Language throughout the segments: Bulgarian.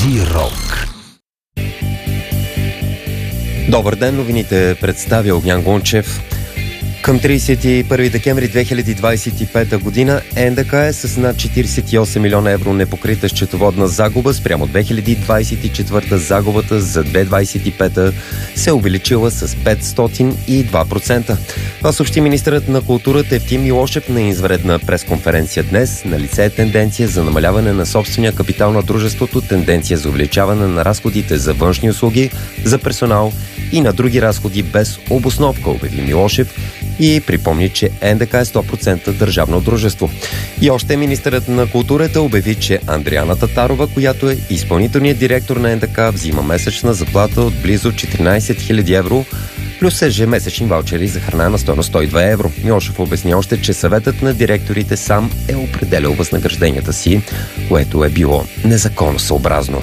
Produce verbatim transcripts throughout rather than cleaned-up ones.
Зирок. Добър ден, новините представя Огнян Гунчев. Към тридесет и първи декември две хиляди двадесет и пета година НДК е с над четиридесет и осем милиона евро непокрита счетоводна загуба спрямо две хиляди двадесет и четвърта. Загубата за две хиляди двадесет и пета се е увеличила с петстотин и два процента. Това съобщи министърът на културата Евтим Милошев на извънредна пресконференция днес. Налице е тенденция за намаляване на собствения капитал на дружеството, тенденция за увеличаване на разходите за външни услуги, за персонал и на други разходи без обосновка, обяви Милошев и припомни, че НДК е сто процента държавно дружество. И още министърът на културата обяви, че Андриана Татарова, която е изпълнителният директор на НДК, взима месечна заплата от близо четиринадесет хиляди евро, плюс ежемесечни ваучери за храна на стойност сто и две евро. Милошев обясни още, че съветът на директорите сам е определял възнагражденията си, което е било незаконосъобразно.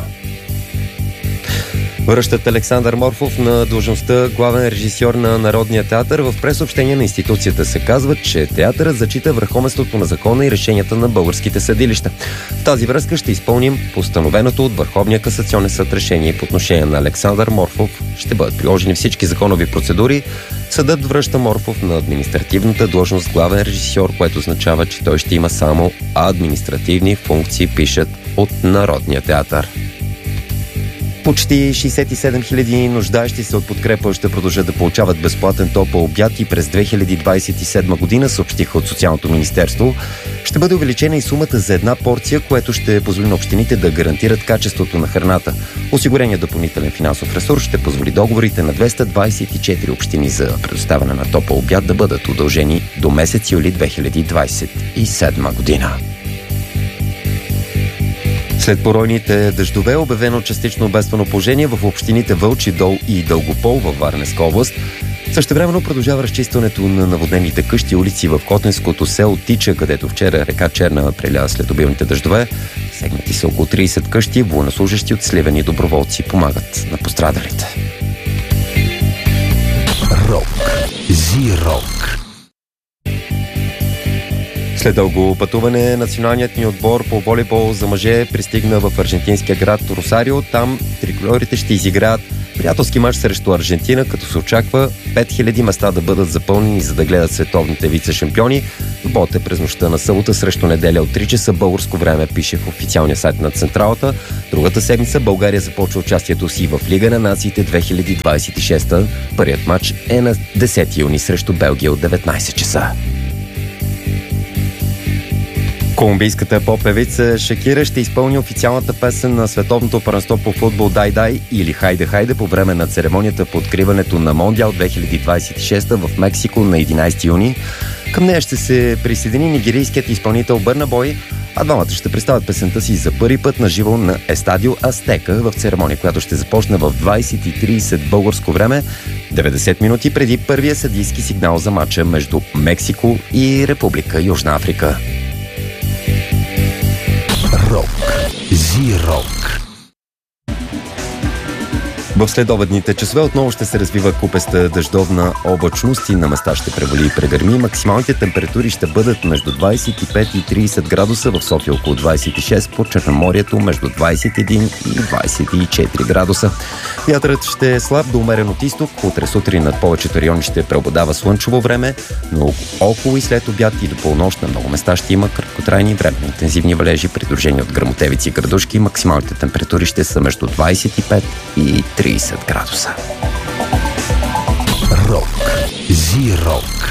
Връщат Александър Морфов на длъжността главен режисьор на Народния театър. В пресъобщение на институцията се казва, че театърът зачита върховенството на закона и решенията на българските съдилища. В тази връзка ще изпълним постановеното от Върховния касационен съд решение по отношение на Александър Морфов. Ще бъдат приложени всички законови процедури. Съдът връща Морфов на административната длъжност главен режисьор, което означава, че той ще има само административни функции, пишат от Народния театър. Почти шейсет и седем хиляди нуждаещи се от подкрепа ще продължат да получават безплатен топъл обяд и през две хиляди двадесет и седма година, съобщиха от Социалното министерство. Ще бъде увеличена и сумата за една порция, което ще позволи на общините да гарантират качеството на храната. Осигуреният допълнителен финансов ресурс ще позволи договорите на двеста двадесет и четири общини за предоставяне на топъл обяд да бъдат удължени до месец юли две хиляди двадесет и седма година. След поройните дъждове е обявено частично бедствено положение в общините Вълчи дол и Дългопол във Варненска област. Същевременно продължава разчистването на наводнените къщи и улици в Котенското село Тича, където вчера река Черна преля след обилните дъждове. Сегнати са около тридесет къщи, военнослужещи от сливени доброволци помагат на пострадалите. Рок. Зирок. След дълго пътуване, националният ни отбор по волейбол за мъже пристигна в аржентинския град Росарио. Там триколорите ще изиграят приятелски мач срещу Аржентина, като се очаква пет хиляди места да бъдат запълнени, за да гледат световните вице-шампиони. Бот е през нощта на събота срещу неделя от три часа българско време, пише в официалния сайт на Централата. Другата седмица България започва участието си в Лига на нациите две хиляди двадесет и шеста. Първият мач е на десети юни срещу Белгия от деветнадесет часа. Колумбийската поп-певица Шакира ще изпълни официалната песен на световното първенство по футбол "Дай Дай" или "Хайде Хайде" по време на церемонията по откриването на Мондиал две хиляди двадесет и шеста в Мексико на единадесети юни. Към нея ще се присъедини нигерийският изпълнител Бърна Бой, а двамата ще представят песента си за първи път на живо на Естадио Азтека в церемония, която ще започне в двадесет и тридесет българско време, деветдесет минути преди първия съдийски сигнал за матча между Мексико и Република Южна Африка. Рок. Зирок. В следобедните часове отново ще се развива купеста дъждовна облачност и на места ще превали и прегърми. Максималните температури ще бъдат между двадесет и пет и тридесет градуса, в София около двадесет и шест, по Черноморието между двадесет и един и двадесет и четири градуса. Вятърът ще е слаб до умерен от изток. Утре сутрин над повечето райони ще преобладава слънчево време, но около и след обяд и до полунощ на много места ще има краткотрайни времени интензивни валежи, придружени от гръмотевици и градушки. Максималните температури ще са между двадесет и пет и тридесет градуса. Рок. Зирок.